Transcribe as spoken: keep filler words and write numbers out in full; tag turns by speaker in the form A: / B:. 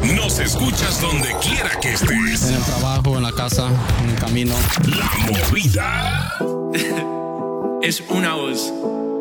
A: Nos escuchas donde quiera que estés.
B: En el trabajo, en la casa, en el camino.
A: La Movida.
C: Es una voz.